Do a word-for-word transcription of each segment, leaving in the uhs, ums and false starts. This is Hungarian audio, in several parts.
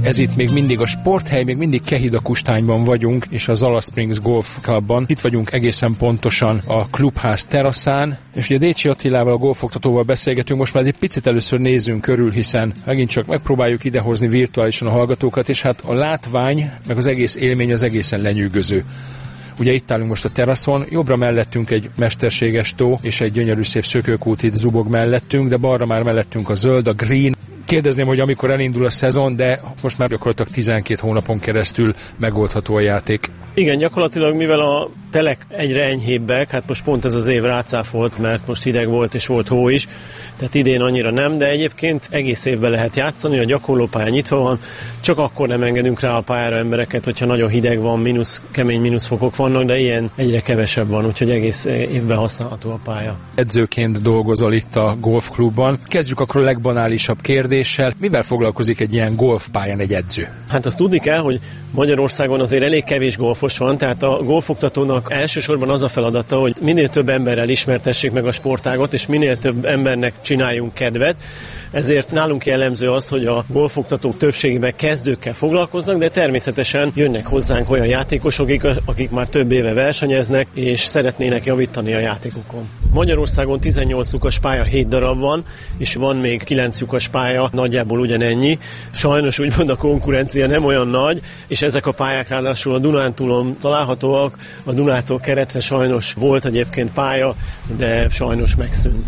Ez itt még mindig a sporthely, még mindig Kehida-Kustányban vagyunk, és a Zala Springs Golf Clubban. Itt vagyunk egészen pontosan a klubház teraszán, és ugye Décsi Attilával, a golfoktatóval beszélgetünk. Most már egy picit először nézzünk körül, hiszen megint csak megpróbáljuk idehozni virtuálisan a hallgatókat, és hát a látvány, meg az egész élmény az egészen lenyűgöző. Ugye itt állunk most a teraszon, jobbra mellettünk egy mesterséges tó, és egy gyönyörű szép szökőkút itt zubog mellettünk, de balra már mellettünk a zöld, a green. Kérdezném, hogy amikor elindul a szezon, de most már gyakorlatilag tizenkét hónapon keresztül megoldható a játék. Igen, gyakorlatilag mivel a telek egyre enyhébbek, hát most pont ez az év rácáfolt, mert most hideg volt és volt hó is, tehát idén annyira nem, de egyébként egész évben lehet játszani, a gyakorlópálya nyitva van, csak akkor nem engedünk rá a pályára embereket, hogyha nagyon hideg van, mínusz, kemény mínuszfokok vannak, de ilyen egyre kevesebb van, úgyhogy egész évben használható a pálya. Edzőként dolgozol itt a golfklubban. Kezdjük akkor a legbanálisabb kérdéssel. Mivel foglalkozik egy ilyen golfpályán egy edző? Hát azt tudni kell, hogy Magyarországon azért elég kevés golfos van, tehát a golfoktatónak elsősorban az a feladata, hogy minél több emberrel ismertessék meg a sportágat, és minél több embernek csináljunk kedvet. Ezért nálunk jellemző az, hogy a golfoktatók többségében kezdőkkel foglalkoznak, de természetesen jönnek hozzánk olyan játékosok, akik már több éve versenyeznek, és szeretnének javítani a játékukon. Magyarországon tizennyolc lyukas pálya, hét darab van, és van még kilenc lyukas pálya, nagyjából ugyanennyi. Sajnos úgymond a konkurencia nem olyan nagy, és ezek a pályák ráadásul a Dunántúlon találhatóak. A Dunától Keretre sajnos volt egyébként pálya, de sajnos megszűnt.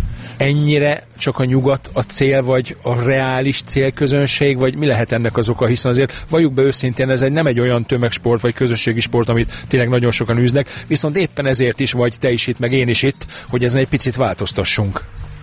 Ennyire csak a nyugat a cél, vagy a reális célközönség, vagy mi lehet ennek az oka? Hiszen azért valljuk be őszintén, ez egy, nem egy olyan tömegsport, vagy közösségi sport, amit tényleg nagyon sokan űznek, viszont éppen ezért is vagy te is itt, meg én is itt, hogy ezen egy picit változtassunk.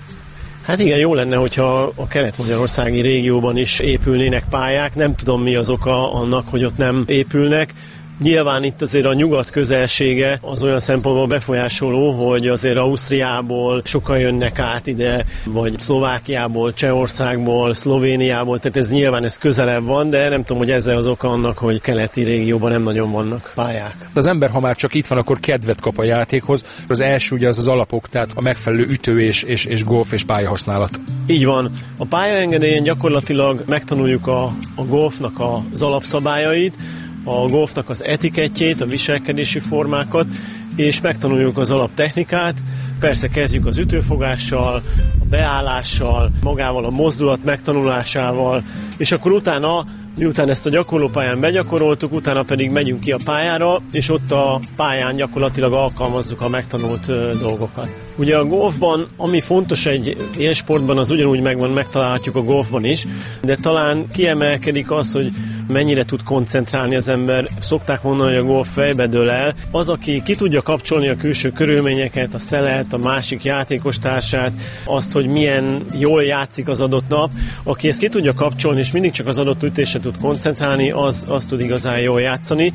Hát igen, jó lenne, hogyha a kelet-magyarországi régióban is épülnének pályák. Nem tudom, mi az oka annak, hogy ott nem épülnek. Nyilván itt azért a nyugat közelsége az olyan szempontból befolyásoló, hogy azért Ausztriából sokan jönnek át ide, vagy Szlovákiából, Csehországból, Szlovéniából, tehát ez nyilván ez közelebb van, de nem tudom, hogy ezzel az oka annak, hogy keleti régióban nem nagyon vannak pályák. Az ember, ha már csak itt van, akkor kedvet kap a játékhoz. Az első ugye az az alapok, tehát a megfelelő ütő és, és, és golf és pályahasználat. Így van. A pályaengedélyen gyakorlatilag megtanuljuk a, a golfnak az alapszabályait, a golfnak az etikettjét, a viselkedési formákat, és megtanuljuk az alaptechnikát. Persze kezdjük az ütőfogással, a beállással, magával a mozdulat megtanulásával, és akkor utána, miután ezt a gyakorlópályán begyakoroltuk, utána pedig megyünk ki a pályára, és ott a pályán gyakorlatilag alkalmazzuk a megtanult ö, dolgokat. Ugye a golfban, ami fontos egy ilyen sportban, az ugyanúgy megvan, megtalálhatjuk a golfban is, de talán kiemelkedik az, hogy mennyire tud koncentrálni az ember. Szokták mondani, hogy a golf fejbe dől el. Az, aki ki tudja kapcsolni a külső körülményeket, a szelet, a másik játékostársát, azt, hogy milyen jól játszik az adott nap, aki ezt ki tudja kapcsolni, és mindig csak az adott ütésre tud koncentrálni, az, az tud igazán jól játszani.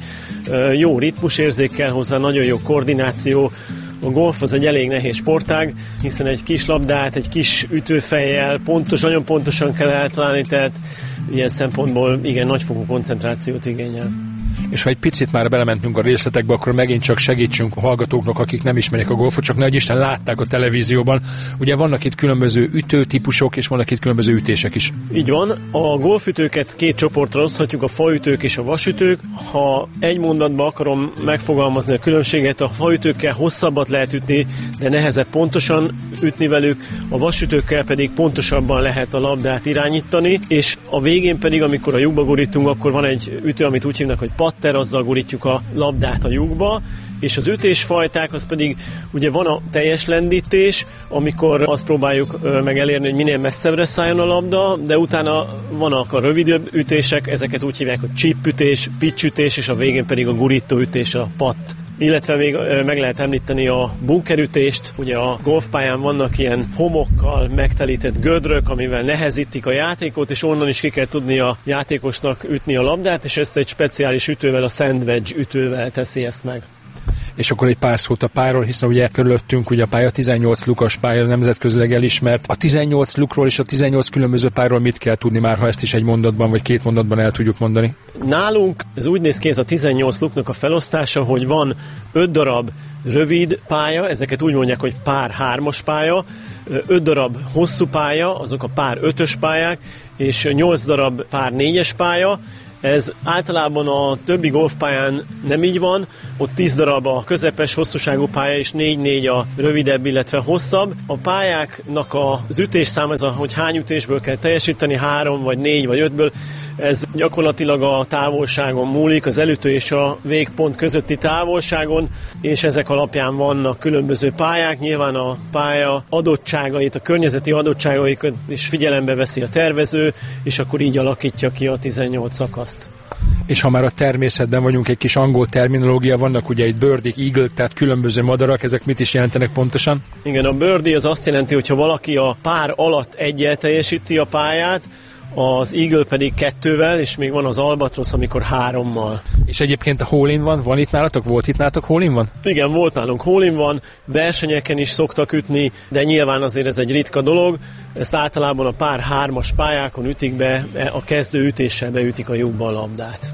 Jó ritmusérzék kell hozzá, nagyon jó koordináció. A golf az egy elég nehéz sportág, hiszen egy kis labdát, egy kis ütőfejjel pontos, nagyon pontosan kell eltalálni, tehát ilyen szempontból igen nagyfokú koncentrációt igényel. És ha egy picit már belementünk a részletekbe, akkor megint csak segítsünk a hallgatóknak, akik nem ismerik a golfot, csak nehogy Isten látták a televízióban. Ugye vannak itt különböző ütőtípusok, és vannak itt különböző ütések is. Így van. A golfütőket két csoportra oszthatjuk, a faütők és a vasütők. Ha egy mondatban akarom megfogalmazni a különbséget, a faütőkkel hosszabbat lehet ütni, de nehezebb pontosan ütni velük, a vasütőkkel pedig pontosabban lehet a labdát irányítani, és a végén pedig, amikor a lyukba gurítunk, akkor van egy ütő, amit úgy hívnak, hogy patter, azzal gurítjuk a labdát a lyukba, és az ütésfajták, az pedig ugye van a teljes lendítés, amikor azt próbáljuk meg elérni, hogy minél messzebbre szálljon a labda, de utána vannak a rövidebb ütések, ezeket úgy hívják, hogy chip ütés, pitch ütés, és a végén pedig a gurító ütés, a patt. Illetve még meg lehet említeni a bunkerütést, ugye a golfpályán vannak ilyen homokkal megtelített gödrök, amivel nehezítik a játékot, és onnan is ki kell tudni a játékosnak ütni a labdát, és ezt egy speciális ütővel, a sandwich ütővel teszi ezt meg. És akkor egy pár szót a pályáról, hiszen ugye körülöttünk ugye a pálya tizennyolc lukas pálya, nemzetközileg elismert. A tizennyolc lukról és a tizennyolc különböző pályáról mit kell tudni már, ha ezt is egy mondatban vagy két mondatban el tudjuk mondani? Nálunk ez úgy néz ki, ez a tizennyolc luknak a felosztása, hogy van öt darab rövid pálya, ezeket úgy mondják, hogy pár hármas pálya, öt darab hosszú pálya, azok a pár ötös pályák, és nyolc darab pár négyes pálya. Ez általában a többi golfpályán nem így van, ott tíz darab a közepes hosszúságú pálya, és négy-négy a rövidebb, illetve hosszabb. A pályáknak az ütésszám, ez a, hogy hány ütésből kell teljesíteni, három, vagy négy, vagy ötből, ez gyakorlatilag a távolságon múlik, az elütő és a végpont közötti távolságon, és ezek alapján vannak különböző pályák. Nyilván a pálya adottságait, a környezeti adottságaikat is figyelembe veszi a tervező, és akkor így alakítja ki a tizennyolc szakaszt. És ha már a természetben vagyunk, egy kis angol terminológia, vannak ugye egy birdie, eagle, tehát különböző madarak, ezek mit is jelentenek pontosan? Igen, a birdie az azt jelenti, hogyha valaki a pár alatt egyel teljesíti a pályát, az eagle pedig kettővel, és még van az albatrosz, amikor hárommal. És egyébként a hole-in van, van itt nálatok? Volt itt nálatok hole-in van? Igen, volt nálunk hole-in van, versenyeken is szoktak ütni, de nyilván azért ez egy ritka dolog. Ezt általában a pár hármas pályákon ütik be, a kezdő ütéssel beütik a lyukba a labdát.